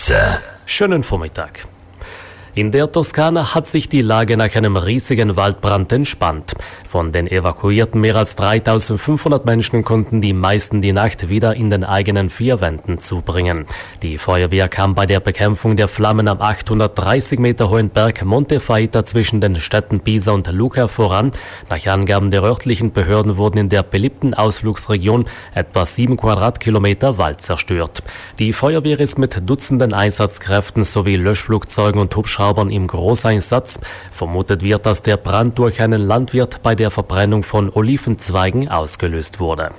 Wissen. Schönen Vormittag. In der Toskana hat sich die Lage nach einem riesigen Waldbrand entspannt. Von den evakuierten mehr als 3500 Menschen konnten die meisten die Nacht wieder in den eigenen vier Wänden zubringen. Die Feuerwehr kam bei der Bekämpfung der Flammen am 830 Meter hohen Berg Monte Faita zwischen den Städten Pisa und Lucca voran. Nach Angaben der örtlichen Behörden wurden in der beliebten Ausflugsregion etwa 7 Quadratkilometer Wald zerstört. Die Feuerwehr ist mit Dutzenden Einsatzkräften sowie Löschflugzeugen und Hubschraubern im Großeinsatz. Vermutet wird, dass der Brand durch einen Landwirt bei der Verbrennung von Olivenzweigen ausgelöst wurde.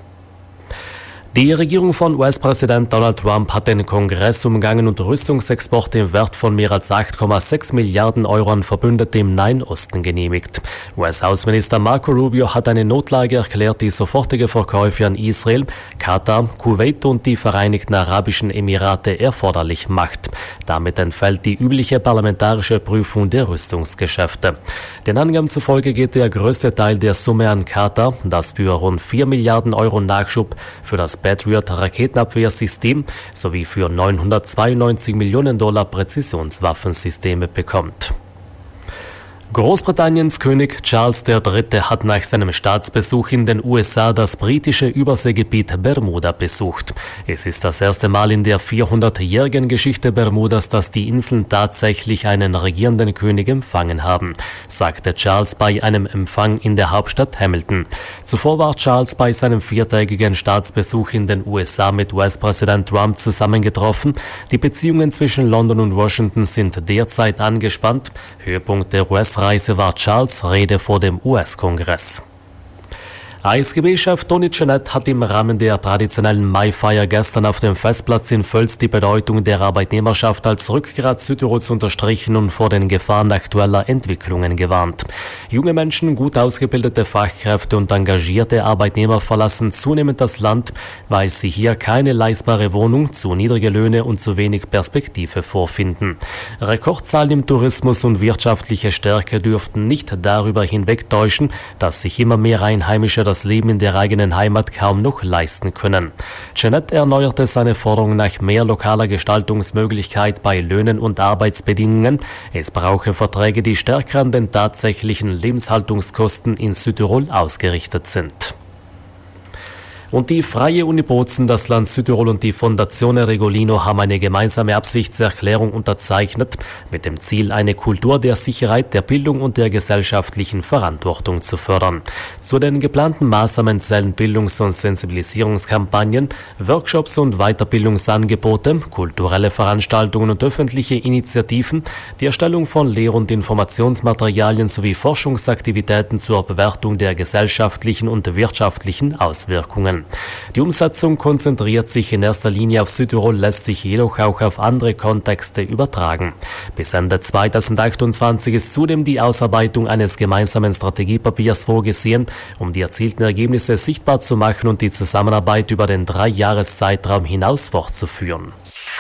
Die Regierung von US-Präsident Donald Trump hat den Kongress umgangen und Rüstungsexporte im Wert von mehr als 8,6 Milliarden Euro an Verbündete im Nahen Osten genehmigt. US-Außenminister Marco Rubio hat eine Notlage erklärt, die sofortige Verkäufe an Israel, Katar, Kuwait und die Vereinigten Arabischen Emirate erforderlich macht. Damit entfällt die übliche parlamentarische Prüfung der Rüstungsgeschäfte. Den Angaben zufolge geht der größte Teil der Summe an Katar, das für rund 4 Milliarden Euro Nachschub für das Patriot-Raketenabwehrsystem sowie für 992 Millionen Dollar Präzisionswaffensysteme bekommt. Großbritanniens König Charles III. Hat nach seinem Staatsbesuch in den USA das britische Überseegebiet Bermuda besucht. Es ist das erste Mal in der 400-jährigen Geschichte Bermudas, dass die Inseln tatsächlich einen regierenden König empfangen haben, sagte Charles bei einem Empfang in der Hauptstadt Hamilton. Zuvor war Charles bei seinem 4-tägigen Staatsbesuch in den USA mit US-Präsident Trump zusammengetroffen. Die Beziehungen zwischen London und Washington sind derzeit angespannt. Höhepunkt der US-Reise war Charles' Rede vor dem US-Kongress. ASGB-Chef Tony Cenet hat im Rahmen der traditionellen Maifeier gestern auf dem Festplatz in Völs die Bedeutung der Arbeitnehmerschaft als Rückgrat Südtirols unterstrichen und vor den Gefahren aktueller Entwicklungen gewarnt. Junge Menschen, gut ausgebildete Fachkräfte und engagierte Arbeitnehmer verlassen zunehmend das Land, weil sie hier keine leistbare Wohnung, zu niedrige Löhne und zu wenig Perspektive vorfinden. Rekordzahlen im Tourismus und wirtschaftliche Stärke dürften nicht darüber hinwegtäuschen, dass sich immer mehr Einheimische das Leben in der eigenen Heimat kaum noch leisten können. Cenet erneuerte seine Forderung nach mehr lokaler Gestaltungsmöglichkeit bei Löhnen und Arbeitsbedingungen. Es brauche Verträge, die stärker an den tatsächlichen Lebenshaltungskosten in Südtirol ausgerichtet sind. Und die Freie Uni Bozen, das Land Südtirol und die Fondazione Regolino haben eine gemeinsame Absichtserklärung unterzeichnet, mit dem Ziel, eine Kultur der Sicherheit, der Bildung und der gesellschaftlichen Verantwortung zu fördern. Zu den geplanten Maßnahmen zählen Bildungs- und Sensibilisierungskampagnen, Workshops und Weiterbildungsangebote, kulturelle Veranstaltungen und öffentliche Initiativen, die Erstellung von Lehr- und Informationsmaterialien sowie Forschungsaktivitäten zur Bewertung der gesellschaftlichen und wirtschaftlichen Auswirkungen. Die Umsetzung konzentriert sich in erster Linie auf Südtirol, lässt sich jedoch auch auf andere Kontexte übertragen. Bis Ende 2028 ist zudem die Ausarbeitung eines gemeinsamen Strategiepapiers vorgesehen, um die erzielten Ergebnisse sichtbar zu machen und die Zusammenarbeit über den 3-Jahres-Zeitraum hinaus fortzuführen.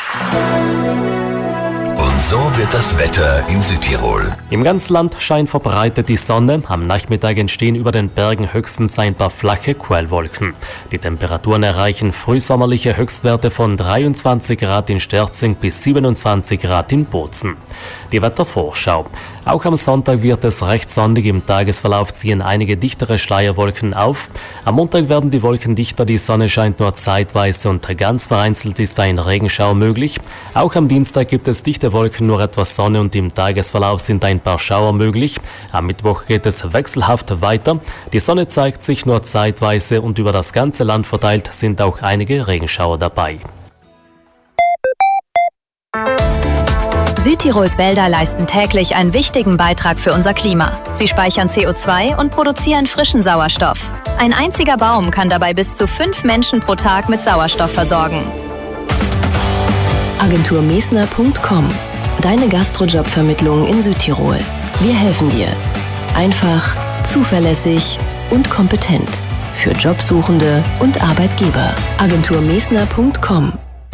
Und so wird das Wetter in Südtirol. Im ganzen Land scheint verbreitet die Sonne. Am Nachmittag entstehen über den Bergen höchstens ein paar flache Quellwolken. Die Temperaturen erreichen frühsommerliche Höchstwerte von 23 Grad in Sterzing bis 27 Grad in Bozen. Die Wettervorschau. Auch am Sonntag wird es recht sonnig. Im Tagesverlauf ziehen einige dichtere Schleierwolken auf. Am Montag werden die Wolken dichter, die Sonne scheint nur zeitweise und ganz vereinzelt ist ein Regenschauer möglich. Auch am Dienstag gibt es dichte Wolken, nur etwas Sonne und im Tagesverlauf sind ein paar Schauer möglich. Am Mittwoch geht es wechselhaft weiter. Die Sonne zeigt sich nur zeitweise und über das ganze Land verteilt sind auch einige Regenschauer dabei. Südtirols Wälder leisten täglich einen wichtigen Beitrag für unser Klima. Sie speichern CO2 und produzieren frischen Sauerstoff. Ein einziger Baum kann dabei bis zu 5 Menschen pro Tag mit Sauerstoff versorgen. Agenturmesner.com. Deine Gastrojobvermittlung in Südtirol. Wir helfen dir. Einfach, zuverlässig und kompetent. Für Jobsuchende und Arbeitgeber. Agenturmesner.com.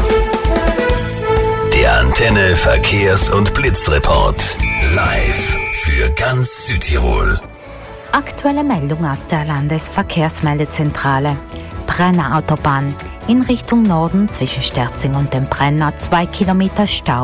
Der Antenne Verkehrs- und Blitzreport. Live für ganz Südtirol. Aktuelle Meldung aus der Landesverkehrsmeldezentrale. Brenner Autobahn. In Richtung Norden zwischen Sterzing und dem Brenner 2 Kilometer Stau.